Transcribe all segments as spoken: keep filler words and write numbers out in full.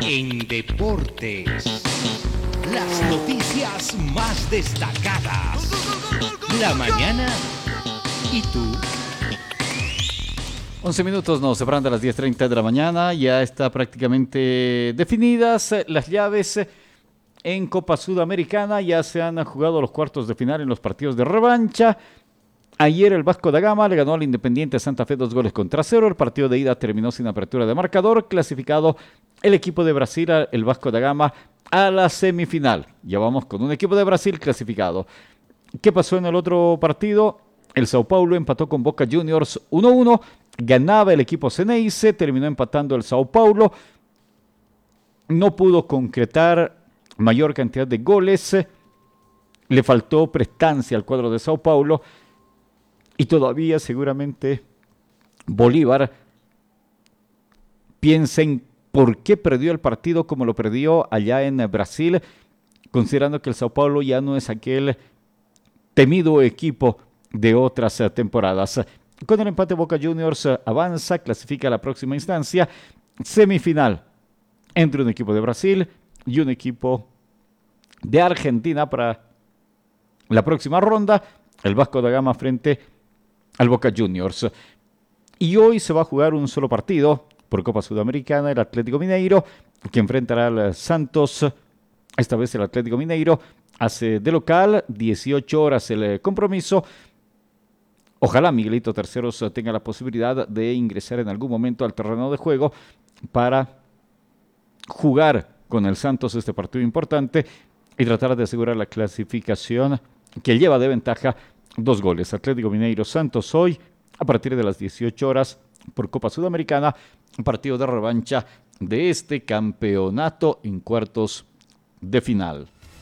En deportes, las noticias más destacadas. La mañana y tú. once minutos nos separan de las diez treinta de la mañana. Ya está prácticamente definidas las llaves en Copa Sudamericana. Ya se han jugado los cuartos de final en los partidos de revancha. Ayer el Vasco da Gama le ganó al Independiente Santa Fe dos goles contra cero. El partido de ida terminó sin apertura de marcador. Clasificado el equipo de Brasil, el Vasco da Gama, a la semifinal. Ya vamos con un equipo de Brasil clasificado. ¿Qué pasó en el otro partido? El Sao Paulo empató con Boca Juniors uno uno. Ganaba el equipo Ceneice, terminó empatando el Sao Paulo. No pudo concretar mayor cantidad de goles. Le faltó prestancia al cuadro de Sao Paulo. Y todavía seguramente Bolívar piensa en por qué perdió el partido como lo perdió allá en Brasil, considerando que el Sao Paulo ya no es aquel temido equipo de otras temporadas. Con el empate, Boca Juniors avanza, clasifica a la próxima instancia, semifinal entre un equipo de Brasil y un equipo de Argentina para la próxima ronda. El Vasco da Gama frente al Boca Juniors. Y hoy se va a jugar un solo partido por Copa Sudamericana, el Atlético Mineiro, que enfrentará al Santos. Esta vez el Atlético Mineiro hace de local, dieciocho horas el compromiso. Ojalá Miguelito Terceros tenga la posibilidad de ingresar en algún momento al terreno de juego para jugar con el Santos este partido importante y tratar de asegurar la clasificación, que lleva de ventaja dos goles. Atlético Mineiro Santos hoy a partir de las dieciocho horas por Copa Sudamericana, partido de revancha de este campeonato en cuartos de final.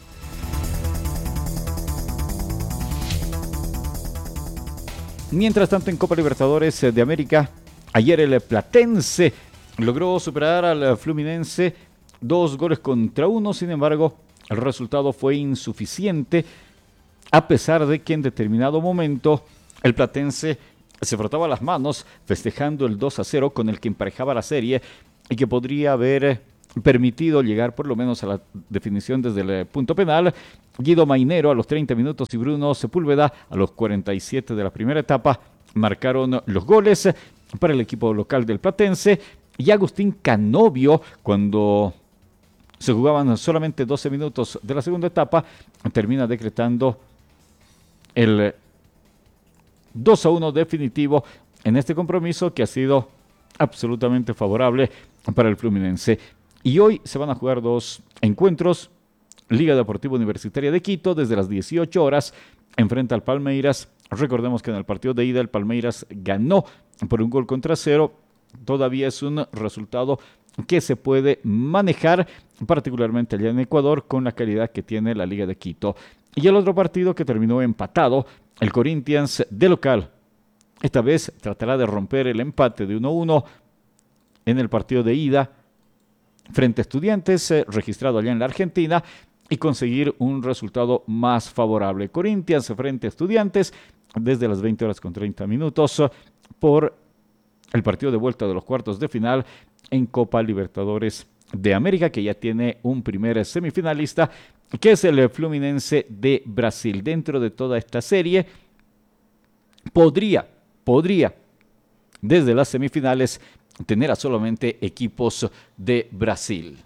Mientras tanto, en Copa Libertadores de América, ayer el Platense logró superar al Fluminense dos goles contra uno. Sin embargo, el resultado fue insuficiente, a pesar de que en determinado momento el Platense se frotaba las manos festejando el dos a cero con el que emparejaba la serie y que podría haber permitido llegar por lo menos a la definición desde el punto penal. Guido Mainero a los treinta minutos y Bruno Sepúlveda a los cuarenta y siete de la primera etapa marcaron los goles para el equipo local del Platense, y Agustín Canovio, cuando se jugaban solamente doce minutos de la segunda etapa, termina decretando el dos a uno definitivo en este compromiso, que ha sido absolutamente favorable para el Fluminense. Y hoy se van a jugar dos encuentros. Liga Deportiva Universitaria de Quito, desde las dieciocho horas, enfrenta al Palmeiras. Recordemos que en el partido de ida el Palmeiras ganó por un gol contra cero. Todavía es un resultado que se puede manejar, particularmente allá en Ecuador, con la calidad que tiene la Liga de Quito. Y el otro partido que terminó empatado, el Corinthians de local. Esta vez tratará de romper el empate de uno a uno en el partido de ida frente a Estudiantes, eh, registrado allá en la Argentina, y conseguir un resultado más favorable. Corinthians frente a Estudiantes desde las veinte horas con treinta minutos por el partido de vuelta de los cuartos de final en Copa Libertadores de América, que ya tiene un primer semifinalista, que es el Fluminense de Brasil. Dentro de toda esta serie, podría, podría, desde las semifinales, tener a solamente equipos de Brasil.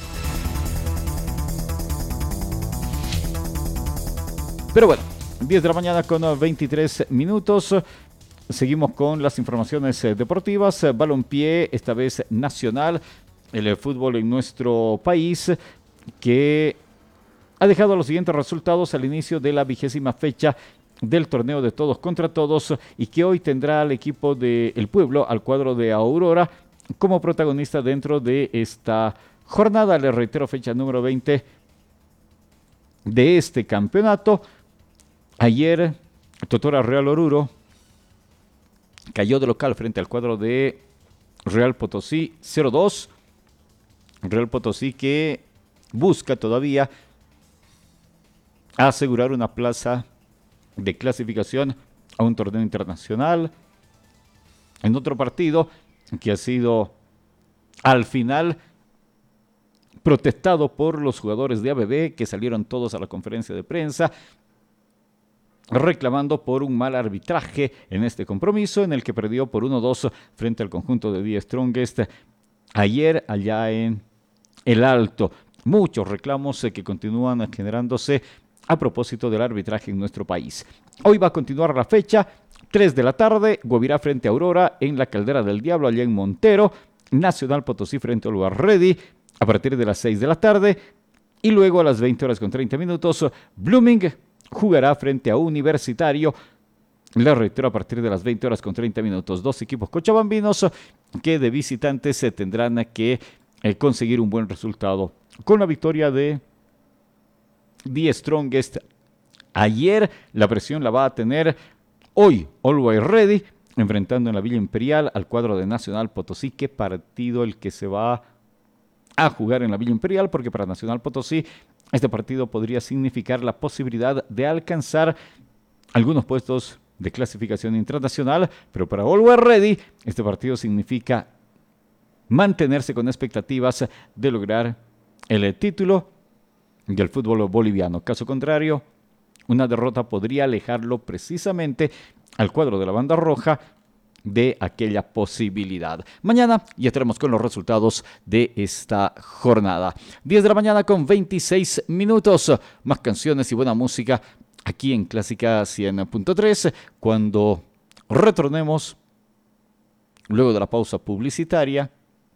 Pero bueno, diez de la mañana con veintitrés minutos. Seguimos con las informaciones deportivas. Balompié, esta vez nacional, el fútbol en nuestro país, que ha dejado los siguientes resultados al inicio de la vigésima fecha del torneo de todos contra todos, y que hoy tendrá al equipo del Pueblo, al cuadro de Aurora, como protagonista dentro de esta jornada. Les reitero, fecha número veinte de este campeonato. Ayer, Totora Real Oruro cayó de local frente al cuadro de Real Potosí cero dos. Real Potosí que busca todavía asegurar una plaza de clasificación a un torneo internacional. En otro partido que ha sido al final protestado por los jugadores de A B B que salieron todos a la conferencia de prensa reclamando por un mal arbitraje en este compromiso en el que perdió por uno dos frente al conjunto de The Strongest ayer allá en El Alto. Muchos reclamos que continúan generándose a propósito del arbitraje en nuestro país. Hoy va a continuar la fecha, tres de la tarde, Guavirá frente a Aurora en la Caldera del Diablo, allá en Montero, Nacional Potosí frente a Always Ready a partir de las seis de la tarde, y luego a las veinte horas con treinta minutos, Blooming jugará frente a Universitario, le reitero, a partir de las veinte horas con treinta minutos, dos equipos cochabambinos que de visitantes se tendrán que eh, conseguir un buen resultado. Con la victoria de The Strongest ayer, la presión la va a tener hoy Always Ready, enfrentando en la Villa Imperial al cuadro de Nacional Potosí. Qué partido el que se va a jugar en la Villa Imperial, porque para Nacional Potosí este partido podría significar la posibilidad de alcanzar algunos puestos de clasificación internacional, pero para Always Ready este partido significa mantenerse con expectativas de lograr el título del fútbol boliviano. Caso contrario, una derrota podría alejarlo precisamente al cuadro de la banda roja de aquella posibilidad. Mañana ya estaremos con los resultados de esta jornada. diez de la mañana con veintiséis minutos. Más canciones y buena música aquí en Clásica cien punto tres. Cuando retornemos, luego de la pausa publicitaria,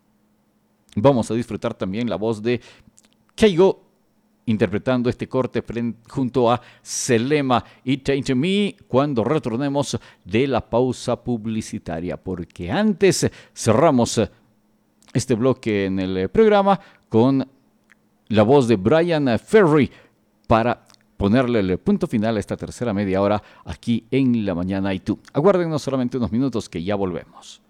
vamos a disfrutar también la voz de Keigo interpretando este corte junto a Selema y Change Me cuando retornemos de la pausa publicitaria, porque antes cerramos este bloque en el programa con la voz de Brian Ferry para ponerle el punto final a esta tercera media hora aquí en La Mañana y Tú. Aguárdenos solamente unos minutos que ya volvemos.